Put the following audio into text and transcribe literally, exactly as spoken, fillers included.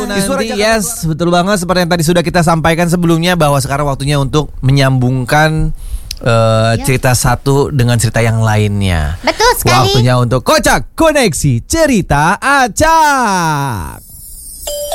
nanti. Yes, betul banget seperti yang tadi sudah kita sampaikan sebelumnya bahwa sekarang waktunya untuk menyambungkan uh, ya. cerita satu dengan cerita yang lainnya. Betul sekali. Waktunya untuk Kocak Koneksi Cerita Acak.